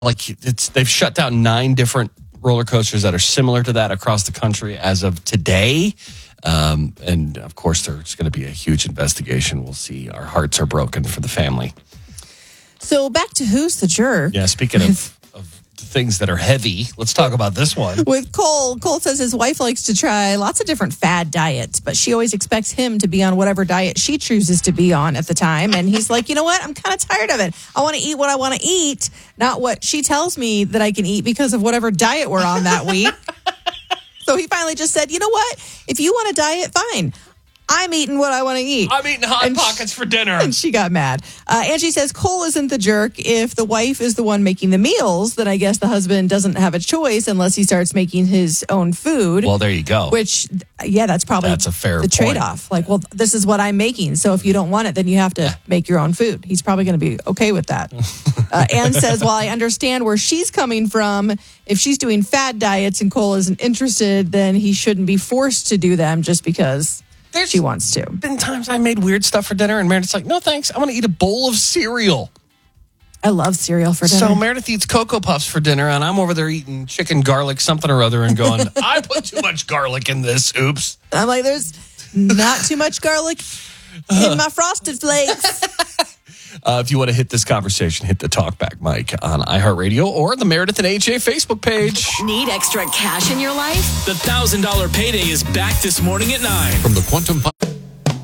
they've shut down 9 different roller coasters that are similar to that across the country as of today. And of course, there's going to be a huge investigation. We'll see. Our hearts are broken for the family. So back to Who's the Jerk? Yeah, speaking of things that are heavy, let's talk about this one. With Cole says his wife likes to try lots of different fad diets, but she always expects him to be on whatever diet she chooses to be on at the time. And he's like, you know what? I'm kind of tired of it. I want to eat what I want to eat, not what she tells me that I can eat because of whatever diet we're on that week. So he finally just said, you know what? If you want a diet, fine. I'm eating what I want to eat. I'm eating Hot Pockets for dinner. And she got mad. Angie says Cole isn't the jerk. If the wife is the one making the meals, then I guess the husband doesn't have a choice unless he starts making his own food. Well, there you go. Which, that's probably a fair the point. trade-off. Like, well, this is what I'm making. So if you don't want it, then you have to make your own food. He's probably going to be okay with that. Ann says, while I understand where she's coming from, if she's doing fad diets and Cole isn't interested, then he shouldn't be forced to do them just because she wants to. Been times I made weird stuff for dinner, and Meredith's like, no, thanks. I want to eat a bowl of cereal. I love cereal for dinner. So Meredith eats Cocoa Puffs for dinner, and I'm over there eating chicken garlic something or other and going, I put too much garlic in this. Oops. I'm like, there's not too much garlic in my Frosted Flakes. If you want to hit this conversation, hit the Talkback mic on iHeartRadio or the Meredith and AJ Facebook page. Need extra cash in your life? The $1,000 payday is back this morning at 9. From the Quantum